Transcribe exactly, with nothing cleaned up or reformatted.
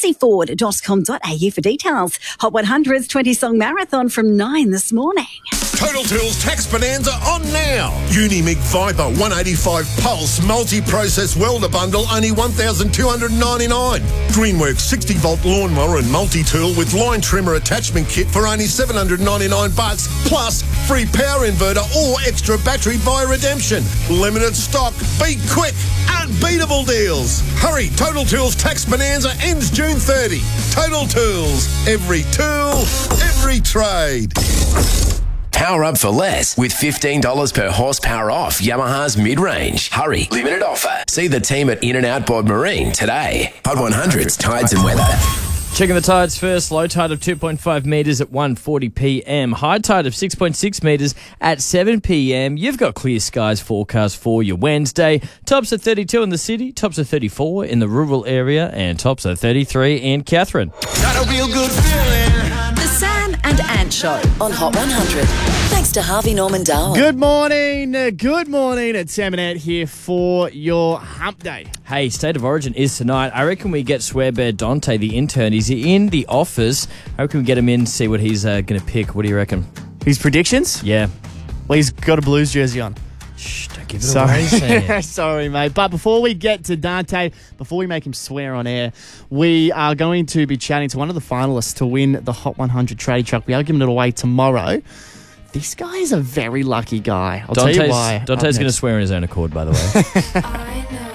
rossi ford dot com dot a u for details. Hot one hundred's twenty-song marathon from nine this morning. Total Tools Tax Bonanza on now. Unimig Viper one eighty-five Pulse multi-process welder bundle only one thousand two hundred ninety-nine dollars. Greenworks sixty volt lawnmower and multi-tool with line trimmer attachment kit for only seven hundred ninety-nine bucks plus free power inverter or extra battery by redemption. Limited stock. Be quick. Unbeatable deals. Hurry. Total Tools Tax Bonanza ends June thirtieth. Total Tools. Every tool, every trade. Power up for less with fifteen dollars per horsepower off Yamaha's mid-range. Hurry, limited offer. See the team at In and Out Bod Marine today. Hot one hundred's tides and weather. Checking the tides first. Low tide of two point five metres at one forty p m. High tide of six point six metres at seven p m. You've got clear skies forecast for your Wednesday. Tops are thirty-two in the city, tops are thirty-four in the rural area, and tops are thirty-three in Catherine. Got a real good feeling. The Sam and Ant Show on Hot one hundred. Thanks to Harvey Norman Darwin. Good morning. Uh, good morning. It's Sam and Ant here for your hump day. Hey, State of Origin is tonight. I reckon we get Swearbear Dante, the intern. Is he in the office? I reckon we get him in, see what he's uh, going to pick. What do you reckon? His predictions? Yeah. Well, he's got a Blues jersey on. Shh, don't give it Sorry. away, Sam. Sorry, mate. But before we get to Dante, before we make him swear on air, we are going to be chatting to one of the finalists to win the Hot one hundred tradie truck. We are giving it away tomorrow. This guy is a very lucky guy. I'll Dante's, tell you why. Dante's going to swear in his own accord, by the way. I know.